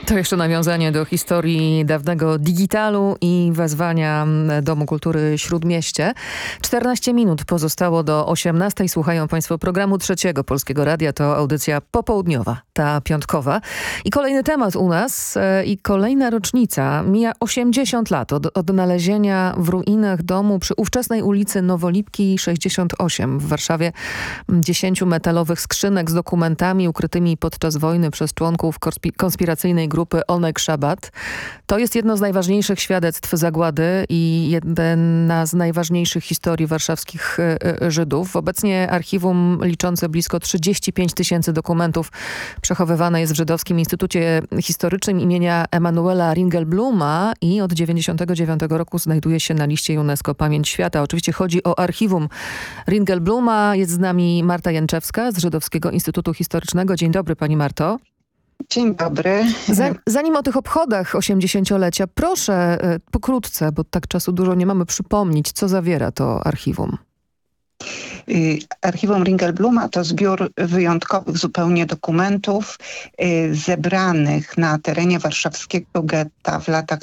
To jeszcze nawiązanie do historii dawnego digitalu i wezwania Domu Kultury Śródmieście. 14 minut pozostało do 18. Słuchają Państwo programu Trzeciego Polskiego Radia. To audycja popołudniowa, ta piątkowa. I kolejny temat u nas i kolejna rocznica. Mija 80 lat od odnalezienia w ruinach domu przy ówczesnej ulicy Nowolipki 68 w Warszawie 10 metalowych skrzynek z dokumentami ukrytymi podczas wojny przez członków konspiracyjnej grupy Onek Szabat. To jest jedno z najważniejszych świadectw zagłady i jedna z najważniejszych historii warszawskich Żydów. Obecnie archiwum liczące blisko 35 000 dokumentów przechowywane jest w Żydowskim Instytucie Historycznym imienia Emanuela Ringelbluma i od 1999 roku znajduje się na liście UNESCO Pamięć Świata. Oczywiście chodzi o archiwum Ringelbluma. Jest z nami Marta Jęczewska z Żydowskiego Instytutu Historycznego. Dzień dobry, pani Marto. Dzień dobry. Zanim o tych obchodach 80-lecia, proszę pokrótce, bo tak czasu dużo nie mamy, przypomnieć, co zawiera to archiwum. Archiwum Ringelbluma to zbiór wyjątkowych zupełnie dokumentów zebranych na terenie warszawskiego getta w latach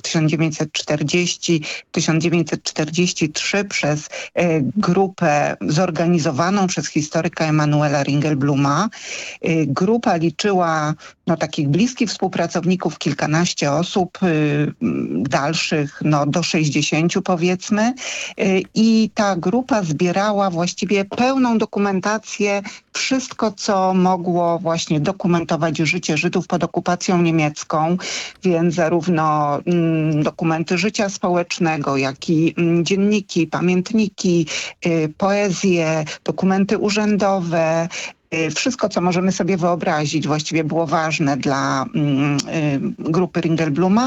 1940-1943 przez grupę zorganizowaną przez historyka Emanuela Ringelbluma. Grupa liczyła takich bliskich współpracowników, kilkanaście osób, dalszych do 60 powiedzmy. I ta grupa zbierała właściwie pełną dokumentację, wszystko co mogło właśnie dokumentować życie Żydów pod okupacją niemiecką, więc zarówno dokumenty życia społecznego, jak i dzienniki, pamiętniki, poezje, dokumenty urzędowe. Wszystko, co możemy sobie wyobrazić, właściwie było ważne dla grupy Ringelbluma.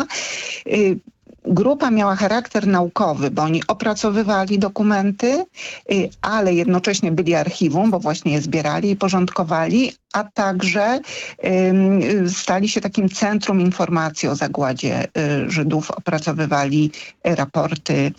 Grupa miała charakter naukowy, bo oni opracowywali dokumenty, ale jednocześnie byli archiwum, bo właśnie je zbierali i porządkowali, a także stali się takim centrum informacji o zagładzie Żydów, opracowywali raporty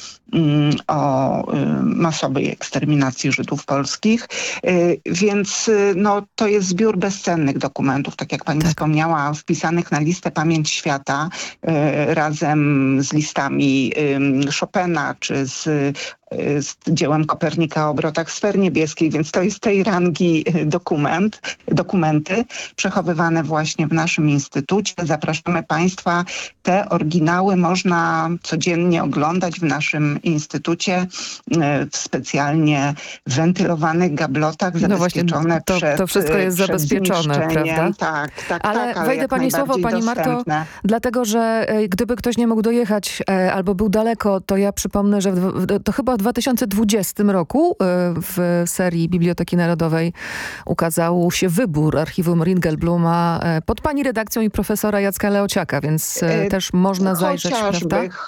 o masowej eksterminacji Żydów polskich. Więc to jest zbiór bezcennych dokumentów, tak jak pani wspomniała, wpisanych na listę Pamięć Świata razem z listami Chopina czy z dziełem Kopernika o obrotach sfer niebieskich, więc to jest tej rangi dokumenty przechowywane właśnie w naszym instytucie. Zapraszamy Państwa. Te oryginały można codziennie oglądać w naszym instytucie w specjalnie wentylowanych gablotach, zabezpieczone to wszystko jest zabezpieczone, prawda? Tak. Ale wejdę pani słowo, pani Marto, dlatego, że gdyby ktoś nie mógł dojechać albo był daleko, to ja przypomnę, że to chyba w 2020 roku w serii Biblioteki Narodowej ukazał się wybór archiwum Ringelbluma pod pani redakcją i profesora Jacka Leociaka, więc też można zajrzeć, prawda?